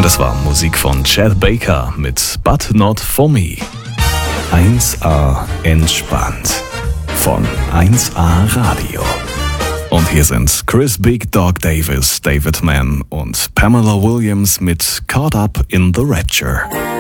Und das war Musik von Chet Baker mit But Not For Me. 1A entspannt von 1A Radio. Und hier sind Chris Big Dog Davis, David Mann und Pamela Williams mit Caught Up in the Rapture.